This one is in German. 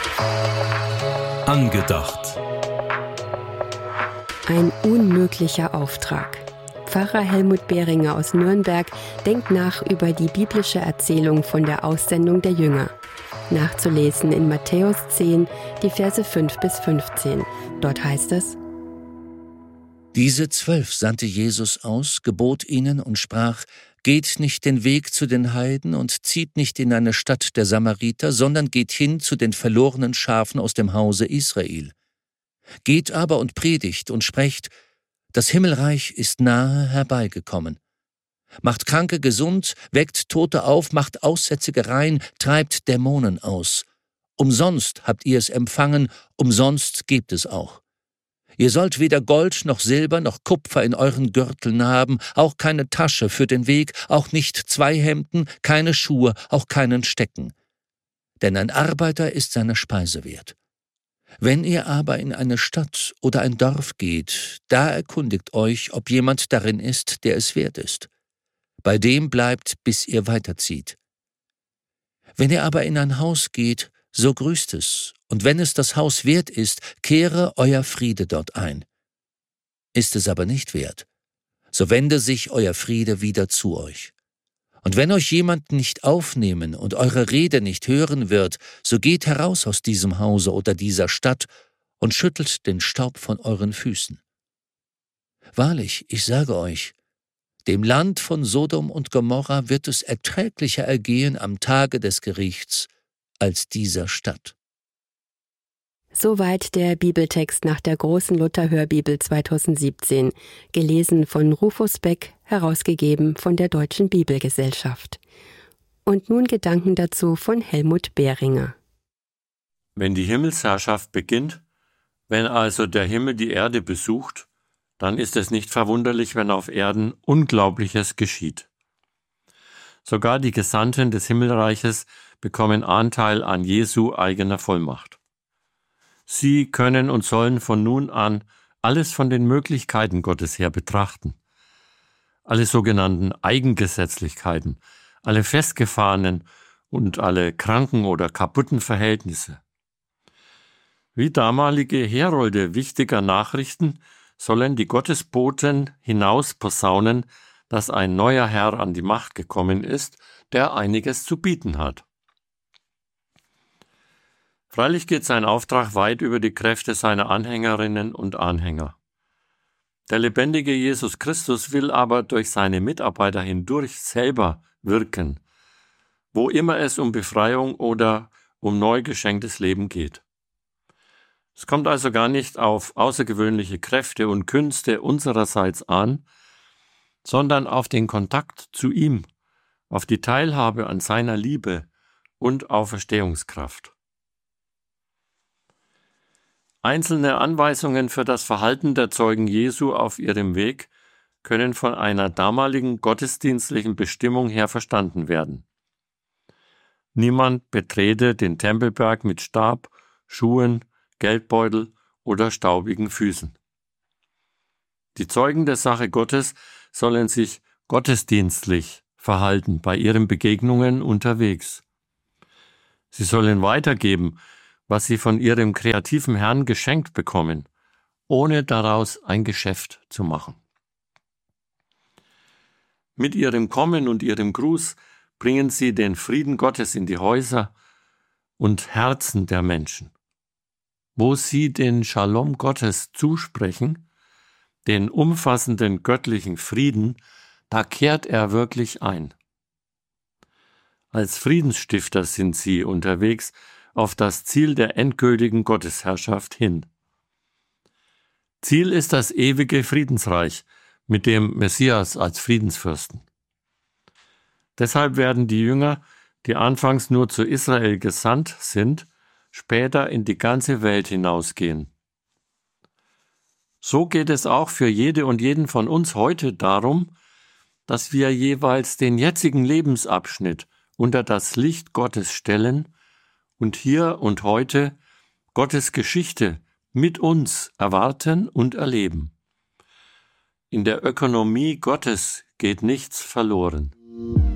Angedacht. Ein unmöglicher Auftrag. Pfarrer Helmut Behringer aus Nürnberg denkt nach über die biblische Erzählung von der Aussendung der Jünger. Nachzulesen in Matthäus 10, die Verse 5 bis 15. Dort heißt es: Diese 12 sandte Jesus aus, gebot ihnen und sprach: Geht nicht den Weg zu den Heiden und zieht nicht in eine Stadt der Samariter, sondern geht hin zu den verlorenen Schafen aus dem Hause Israel. Geht aber und predigt und sprecht: Das Himmelreich ist nahe herbeigekommen. Macht Kranke gesund, weckt Tote auf, macht Aussätzige rein, treibt Dämonen aus. Umsonst habt ihr es empfangen, umsonst gebt es auch. Ihr sollt weder Gold noch Silber noch Kupfer in euren Gürteln haben, auch keine Tasche für den Weg, auch nicht 2 Hemden, keine Schuhe, auch keinen Stecken. Denn ein Arbeiter ist seiner Speise wert. Wenn ihr aber in eine Stadt oder ein Dorf geht, da erkundigt euch, ob jemand darin ist, der es wert ist. Bei dem bleibt, bis ihr weiterzieht. Wenn ihr aber in ein Haus geht, so grüßt es, und wenn es das Haus wert ist, kehre euer Friede dort ein. Ist es aber nicht wert, so wende sich euer Friede wieder zu euch. Und wenn euch jemand nicht aufnehmen und eure Rede nicht hören wird, so geht heraus aus diesem Hause oder dieser Stadt und schüttelt den Staub von euren Füßen. Wahrlich, ich sage euch, dem Land von Sodom und Gomorra wird es erträglicher ergehen am Tage des Gerichts als dieser Stadt. Soweit der Bibeltext nach der großen Luther-Hörbibel 2017, gelesen von Rufus Beck, herausgegeben von der Deutschen Bibelgesellschaft. Und nun Gedanken dazu von Helmut Behringer. Wenn die Himmelsherrschaft beginnt, wenn also der Himmel die Erde besucht, dann ist es nicht verwunderlich, wenn auf Erden Unglaubliches geschieht. Sogar die Gesandten des Himmelreiches bekommen Anteil an Jesu eigener Vollmacht. Sie können und sollen von nun an alles von den Möglichkeiten Gottes her betrachten. Alle sogenannten Eigengesetzlichkeiten, alle festgefahrenen und alle kranken oder kaputten Verhältnisse. Wie damalige Herolde wichtiger Nachrichten sollen die Gottesboten hinaus posaunen, dass ein neuer Herr an die Macht gekommen ist, der einiges zu bieten hat. Freilich geht sein Auftrag weit über die Kräfte seiner Anhängerinnen und Anhänger. Der lebendige Jesus Christus will aber durch seine Mitarbeiter hindurch selber wirken, wo immer es um Befreiung oder um neu geschenktes Leben geht. Es kommt also gar nicht auf außergewöhnliche Kräfte und Künste unsererseits an, sondern auf den Kontakt zu ihm, auf die Teilhabe an seiner Liebe und Auferstehungskraft. Einzelne Anweisungen für das Verhalten der Zeugen Jesu auf ihrem Weg können von einer damaligen gottesdienstlichen Bestimmung her verstanden werden. Niemand betrete den Tempelberg mit Stab, Schuhen, Geldbeutel oder staubigen Füßen. Die Zeugen der Sache Gottes sollen sich gottesdienstlich verhalten bei ihren Begegnungen unterwegs. Sie sollen weitergeben, was sie von ihrem kreativen Herrn geschenkt bekommen, ohne daraus ein Geschäft zu machen. Mit ihrem Kommen und ihrem Gruß bringen sie den Frieden Gottes in die Häuser und Herzen der Menschen. Wo sie den Shalom Gottes zusprechen, den umfassenden göttlichen Frieden, da kehrt er wirklich ein. Als Friedensstifter sind sie unterwegs auf das Ziel der endgültigen Gottesherrschaft hin. Ziel ist das ewige Friedensreich mit dem Messias als Friedensfürsten. Deshalb werden die Jünger, die anfangs nur zu Israel gesandt sind, später in die ganze Welt hinausgehen. So geht es auch für jede und jeden von uns heute darum, dass wir jeweils den jetzigen Lebensabschnitt unter das Licht Gottes stellen und hier und heute Gottes Geschichte mit uns erwarten und erleben. In der Ökonomie Gottes geht nichts verloren.